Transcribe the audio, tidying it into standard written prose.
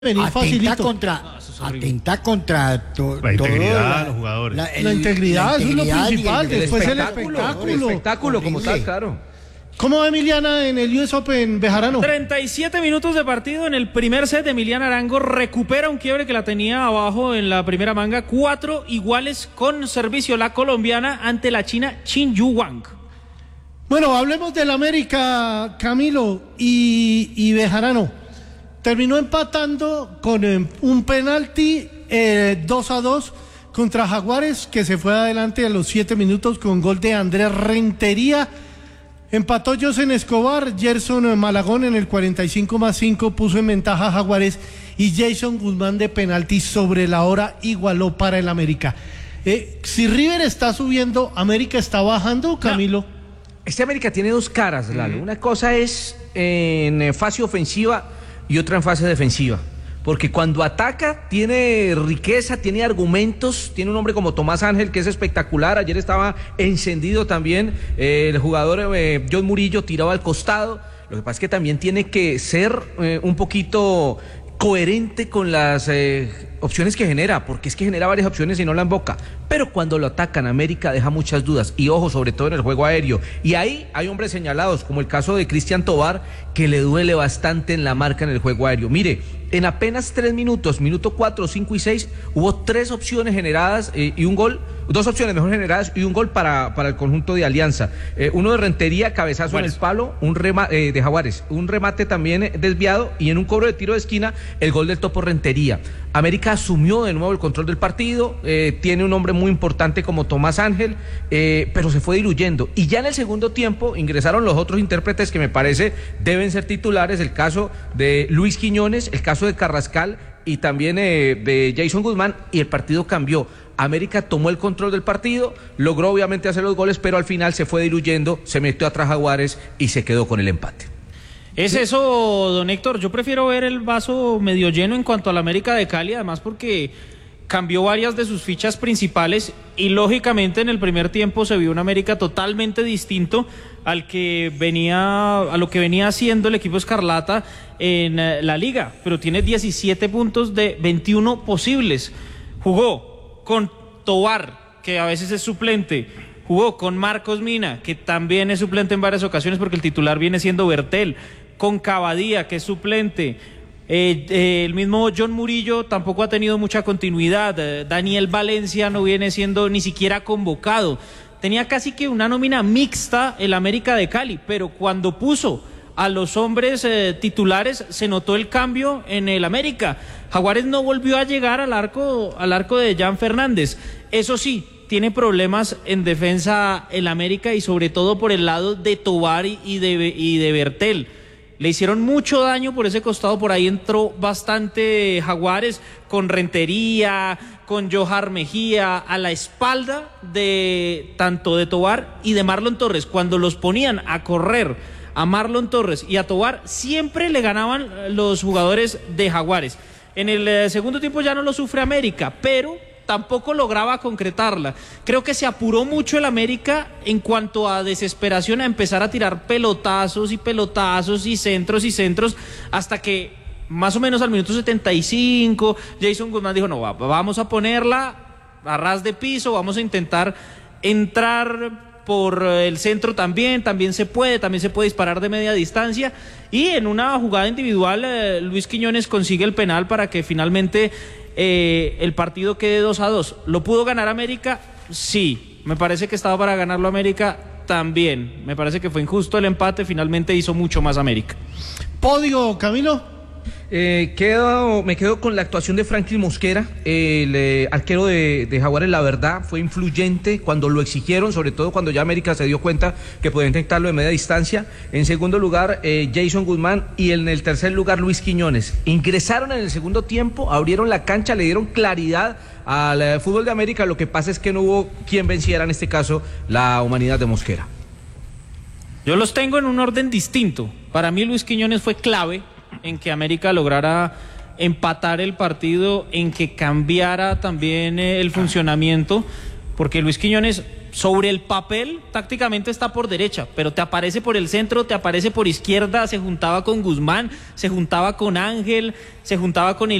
Atenta contra la integridad de los jugadores. La integridad, eso es lo principal. Después el espectáculo como tal, claro. ¿Cómo va Emiliana en el US Open, Bejarano? 37 minutos de partido en el primer set. Emiliana Arango recupera un quiebre que la tenía abajo en la primera manga. 4 iguales con servicio la colombiana ante la china Qin Yu Wang. Bueno, hablemos del América, Camilo y Bejarano. Terminó empatando con un penalti 2-2 contra Jaguares, que se fue adelante a los 7 minutos con gol de Andrés Rentería. Empató Josen Escobar, Gerson Malagón en el 45+5 puso en ventaja a Jaguares y Jason Guzmán de penalti sobre la hora igualó para el América. Si River está subiendo, ¿América está bajando, Camilo? No. Este América tiene dos caras, Lalo. Una cosa es en fase ofensiva y otra en fase defensiva, porque cuando ataca tiene riqueza, tiene argumentos, tiene un hombre como Tomás Ángel que es espectacular. Ayer estaba encendido también el jugador John Murillo, tirado al costado. Lo que pasa es que también tiene que ser un poquito coherente con las opciones que genera, porque es que genera varias opciones y no la emboca. Pero cuando lo atacan, América deja muchas dudas, y ojo, sobre todo en el juego aéreo. Y ahí hay hombres señalados, como el caso de Cristian Tobar, que le duele bastante en la marca en el juego aéreo. Mire, en apenas 3 minutos, minuto 4, 5 y 6, hubo 3 opciones generadas y un gol, 2 opciones mejor generadas y un gol para el conjunto de Alianza. Uno de Rentería, cabezazo en el palo, un remate de Jaguares, un remate también desviado, y en un cobro de tiro de esquina, el gol del Topo Rentería. América asumió de nuevo el control del partido, tiene un hombre muy importante como Tomás Ángel, pero se fue diluyendo. Y ya en el segundo tiempo ingresaron los otros intérpretes que me parece deben ser titulares, el caso de Luis Quiñones, el caso de Carrascal y también de Jason Guzmán, y el partido cambió. América tomó el control del partido, logró obviamente hacer los goles, pero al final se fue diluyendo, se metió atrás Jaguares y se quedó con el empate. Es eso, don Héctor. Yo prefiero ver el vaso medio lleno en cuanto a la América de Cali, además porque cambió varias de sus fichas principales y lógicamente en el primer tiempo se vio un América totalmente distinto a lo que venía haciendo el equipo Escarlata en la liga, pero tiene 17 puntos de 21 posibles. Jugó con Tobar, que a veces es suplente, jugó con Marcos Mina, que también es suplente en varias ocasiones porque el titular viene siendo Bertel, con Cavadía, que es suplente. El mismo John Murillo tampoco ha tenido mucha continuidad. Daniel Valencia no viene siendo ni siquiera convocado. Tenía casi que una nómina mixta el América de Cali, pero cuando puso a los hombres titulares se notó el cambio en el América. Jaguares no volvió a llegar al arco de Jan Fernández. Eso sí, tiene problemas en defensa el América y sobre todo por el lado de Tobar y de Bertel. Le hicieron mucho daño por ese costado, por ahí entró bastante Jaguares con Rentería, con Johar Mejía, a la espalda de tanto de Tobar y de Marlon Torres. Cuando los ponían a correr a Marlon Torres y a Tobar, siempre le ganaban los jugadores de Jaguares. En el segundo tiempo ya no lo sufre América, pero tampoco lograba concretarla. Creo que se apuró mucho el América en cuanto a desesperación, a empezar a tirar pelotazos y centros, hasta que más o menos al minuto 75 Jason Guzmán dijo, no, vamos a ponerla a ras de piso, vamos a intentar entrar por el centro también se puede disparar de media distancia, y en una jugada individual Luis Quiñones consigue el penal para que finalmente el partido quede 2-2. ¿Lo pudo ganar América? Sí. Me parece que estaba para ganarlo América también. Me parece que fue injusto el empate, finalmente hizo mucho más América. ¿Podio, Camilo? Me quedo con la actuación de Franklin Mosquera, el arquero de Jaguares. La verdad fue influyente cuando lo exigieron, sobre todo cuando ya América se dio cuenta que podía intentarlo de media distancia. En segundo lugar, Jason Guzmán, y en el tercer lugar Luis Quiñones. Ingresaron en el segundo tiempo, abrieron la cancha, le dieron claridad al fútbol de América. Lo que pasa es que no hubo quien venciera, en este caso la humanidad de Mosquera. Yo los tengo en un orden distinto. Para mí Luis Quiñones fue clave en que América lograra empatar el partido, en que cambiara también el funcionamiento, porque Luis Quiñones sobre el papel tácticamente está por derecha, pero te aparece por el centro, te aparece por izquierda, se juntaba con Guzmán, se juntaba con Ángel, se juntaba con